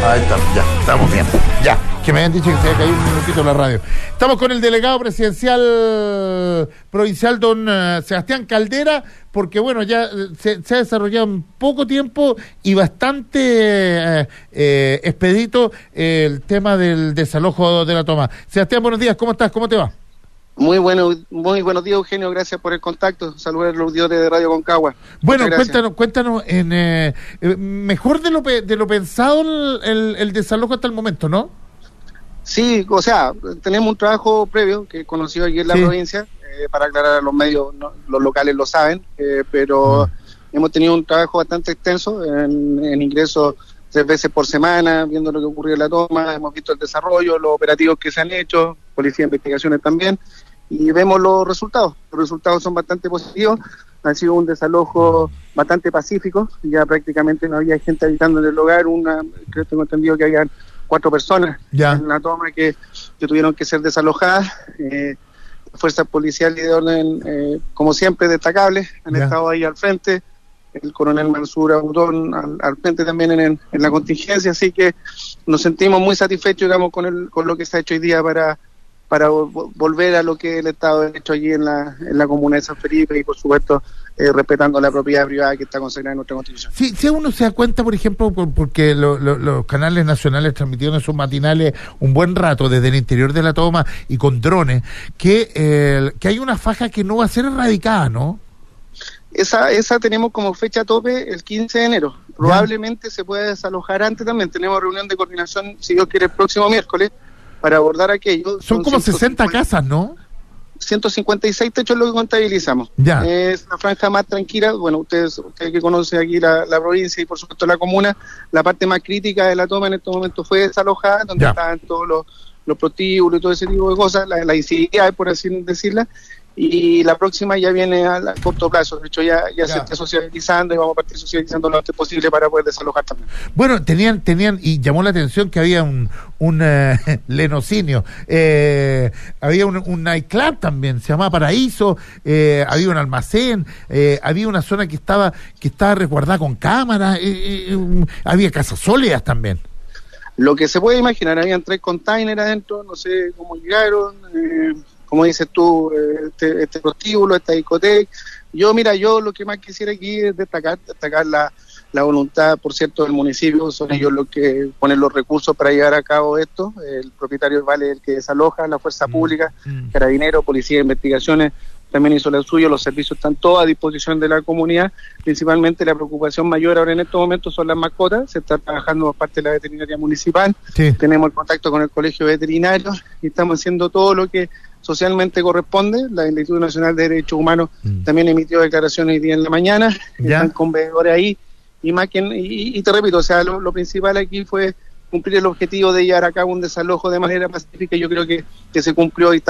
Ahí está, ya, estamos bien. Ya, que me habían dicho que se había caído un minutito la radio. Estamos con el delegado presidencial provincial, don Sebastián Caldera, porque bueno, ya se ha desarrollado en poco tiempo y bastante expedito el tema del desalojo de la toma. Sebastián, buenos días, ¿cómo estás? ¿Cómo te va? Muy buenos días, Eugenio, gracias por el contacto. Saludos a los auditores de Radio Concagua. Bueno, cuéntanos mejor de lo pensado el desalojo hasta el momento, ¿no? Sí, o sea, tenemos un trabajo previo que conocido aquí en la provincia, para aclarar a los medios, ¿no? Los locales lo saben, pero hemos tenido un trabajo bastante extenso en ingresos 3 veces por semana, viendo lo que ocurrió en la toma, hemos visto el desarrollo, los operativos que se han hecho, policía de investigaciones también, y vemos los resultados. Los resultados son bastante positivos, ha sido un desalojo bastante pacífico, ya prácticamente no había gente habitando en el lugar, creo que tengo entendido que habían 4 personas en la toma que tuvieron que ser desalojadas. Fuerzas policiales y de orden, como siempre, destacables, han estado ahí al frente, el coronel Mansur Audón al frente también en la contingencia, así que nos sentimos muy satisfechos, digamos, con lo que se ha hecho hoy día para volver a lo que el Estado ha hecho allí en la comuna de San Felipe y, por supuesto, respetando la propiedad privada que está consagrada en nuestra Constitución. Sí, si uno se da cuenta, por ejemplo, porque los canales nacionales transmitieron en sus matinales un buen rato desde el interior de la toma y con drones, que hay una faja que no va a ser erradicada, ¿no? Esa tenemos como fecha tope el 15 de enero. Probablemente se pueda desalojar antes también. Tenemos reunión de coordinación, si Dios quiere, el próximo miércoles para abordar aquello. Son como 60 casas, ¿no? 156 techos lo que contabilizamos. Es la franja más tranquila. Bueno, ustedes que conocen aquí la provincia y por supuesto la comuna, la parte más crítica de la toma en estos momentos fue desalojada, donde estaban todos los prostíbulos y todo ese tipo de cosas, la incivilidad, por así decirla. Y la próxima ya viene a corto plazo. De hecho ya se está socializando y vamos a partir socializando lo antes posible para poder desalojar también. Bueno, tenían y llamó la atención que había un lenocinio, había un nightclub también, se llamaba Paraíso, había un almacén, había una zona que estaba resguardada con cámaras, había casas sólidas también. Lo que se puede imaginar, habían 3 containers adentro, no sé cómo llegaron, como dices tú, este prostíbulo, esta discoteca. Yo lo que más quisiera aquí es destacar la voluntad, por cierto, del municipio. Son ellos los que ponen los recursos para llevar a cabo esto. El propietario del vale es el que desaloja, la fuerza pública, Carabineros, Policía de Investigaciones también hizo lo suyo. Los servicios están todos a disposición de la comunidad. Principalmente la preocupación mayor ahora en estos momentos son las mascotas. Se está trabajando por parte de la veterinaria municipal. Tenemos el contacto con el colegio veterinario y estamos haciendo todo lo que socialmente corresponde. La Instituto Nacional de Derechos Humanos también emitió declaraciones hoy día en la mañana, están con veedores ahí, y te repito, o sea, lo principal aquí fue cumplir el objetivo de llevar a cabo un desalojo de manera pacífica. Yo creo que se cumplió y está